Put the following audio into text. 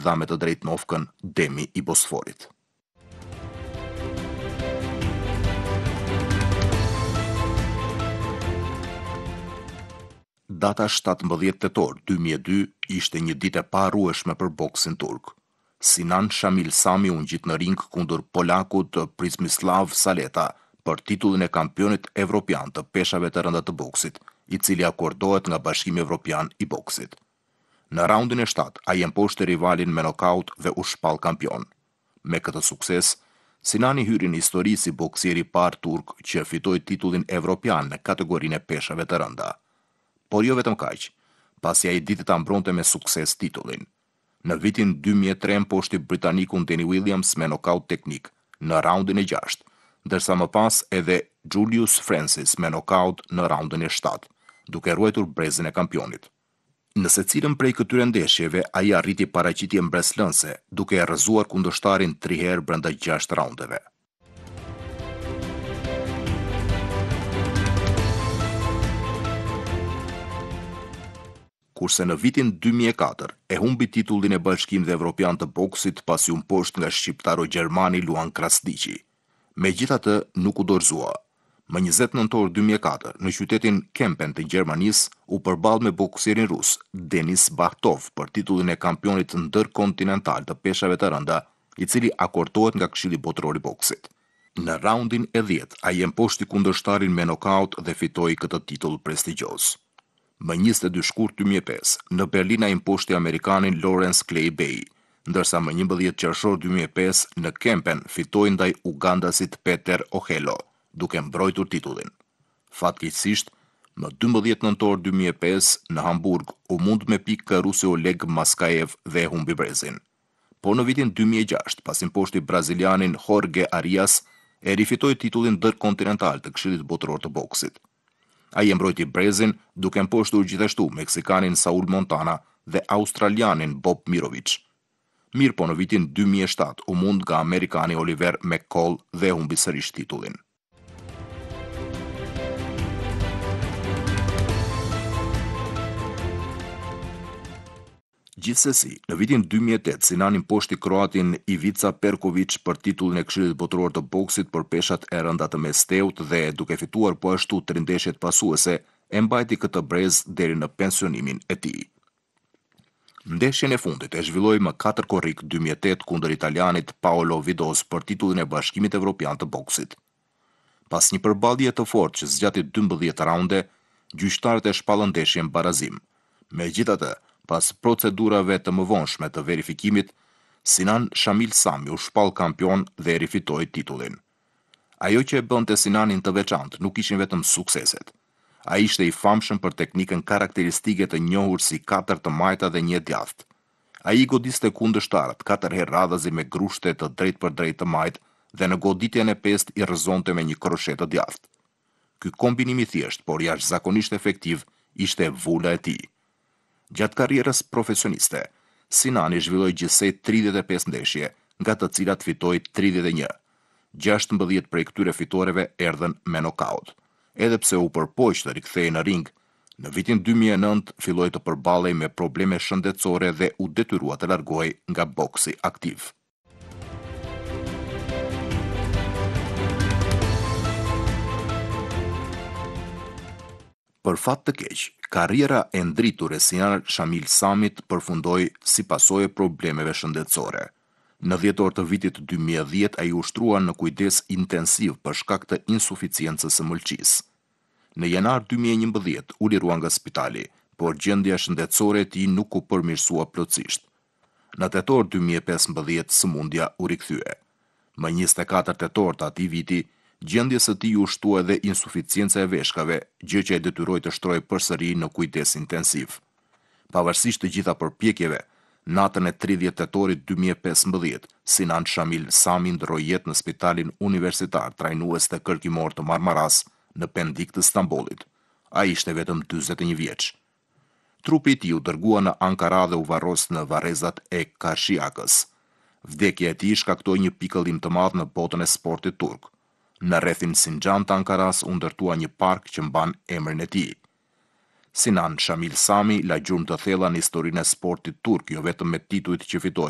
dha me të drejtë nofkën Demi i Bosforit. Data 17 tetor 2002 ishte një ditë e paharrueshme për boksin turk. Sinan Shamil Sami u ngjit në ring kundër polakut Primislav Saleta për titullin e kampionit evropian të peshave të rënda të boksit, i cili akordohet nga Bashkimi Evropian i Boksit. Në raundin e 7, ai mposhti rivalin me nokaut dhe u shpall kampion. Me këtë sukses, Sinani hyri në histori si boksieri i parë turk që fitoi titullin evropian në kategorinë e peshave të rënda. Por jo vetëm kaq, pasi ai ditë ta mbronte me sukses titullin. Në vitin 2003 mposhti britanikun Danny Williams me nokaut teknik në raundin e 6, ndërsa më pas edhe Julius Francis me nokaut në raundin e 7, duke ruajtur brezin e kampionit. Në secilën prej këtyre ndeshjeve, ai arriti paraqitje mbreslënse, duke e rrëzuar kundërshtarin 3 herë brenda 6 raundeve. Kurse në vitin 2004 e humbi titullin e Bashkimit Evropian të boksit pasi u mposht nga shqiptaro-gjermani Luan Krasniqi. Megjithatë, nuk u dorëzua. Më 20 nëntor 2004, në qytetin Kempen të Gjermanisë, u përball me boksierin rus Denis Bahtov për titullin e kampionit ndërkontinental të peshave të rënda, i cili akordohet nga Këshilli Botëror i Boksit. Në raundin e 10, ai mposhti kundërshtarin me nokaut dhe fitoi këtë titull prestigjioz. Më 22 shkurt 2005, në Berlin ai mposhti amerikanin Lawrence Clay Bay, ndërsa më 11 qershor 2005 në Kempen fitoi ndaj ugandasit Peter Ohello, duke mbrojtur titullin. Fatkeqësisht, më 12 nëntor 2005 në Hamburg u mund me pikë rusi Oleg Maskaev dhe e humbi brezin. Po në vitin 2006, pasi mposhti brazilianin Jorge Arias, e rifitoi titullin ndërkontinental të Këshillit Botëror të Boksit. Ai e mbrojti brezin duke mposhtur gjithashtu meksikanin Saul Montana dhe australianin Bob Mirovic. Mirë po në vitin 2007 u mund nga amerikani Oliver McCall dhe humbi sërish titullin. Gjithsesi, në vitin 2008, Sinan mposhti kroatin Ivica Perkovic për titullin e Këshillit Botëror të Boksit për peshat e rënda të mesteut dhe duke fituar po ashtu 3 ndeshjet pasuese, e mbajti këtë brez deri në pensionimin e tij. Ndeshjen e fundit e zhvilloi më 4 korrik 2008 kundër italianit Paolo Vidos për titullin e Bashkimit Evropian të Boksit. Pas një përballje të fortë që zgjati 12 raunde, gjyqtarët e shpallën ndeshjen barazim. Megjithatë, pas procedurave të mëvonshme të verifikimit, Sinan Shamil Sami u shpall kampion dhe rifitoi titullin. Ajo që e bënte Sinanin të veçantë nuk ishin vetëm sukseset. Ai ishte i famshëm për teknikën karakteristike të njohur si 4 të majta dhe 1 djathtë. Ai godiste kundërshtarët 4 herë radhazi me grushte të drejtë për drejtë të majtë dhe në goditjen e 5 i rrëzonte me një kroshet të djathtë. Ky kombinim i thjesht, por jashtëzakonisht efektiv, ishte vula e tij. Gjatë karrierës profesioniste, Sinani zhvilloi gjithsej 35 ndeshje, nga të cilat fitoi 31. 16 prej këtyre fitoreve erdhen me nokaut. Edhe pse u përpoq të rikthehej në ring, në vitin 2009 filloi të përballej me probleme shëndetësore dhe u detyrua të largohej nga boksi aktiv. Për fat të keq, karriera e ndritur e Sinan Shamil Samit përfundoi si pasojë e problemeve shëndetësore. Në dhjetor të vitit 2010 ai u shtrua në kujdes intensiv për shkak të insuficiencës së mëlçisë. Në janar 2011 u lirua nga spitali, por gjendja shëndetësore e tij nuk u përmirësua plotësisht. Në tetor 2015 sëmundja u rikthye. Më 24 tetor të atij viti, gjendjes së tij u shtua edhe insuficienca e veshkave, gjë që e detyroi të shtrojë përsëri në kujdes intensiv. Pavarësisht të gjitha përpjekjeve, natën e 30 tetorit 2015, Sinan Shamil Sami ndroi jetë në Spitalin Universitar Trajnues të Kërkimor të Marmaras në Pendik të Stambollit. Ai ishte vetëm 41 vjeç. Trupi i tij u dërgua në Ankara dhe u varros në varrezat e Karshiakës. Vdekja e tij shkaktoi një pikëllim të madh në botën e sportit turk. Në rrethin Sinxhan të Ankaras u ndërtua një park që mban emrin e tij. Sinan Shamil Sami la gjurmë të thella në historinë e sportit turk, jo vetëm me titujt që fitoi,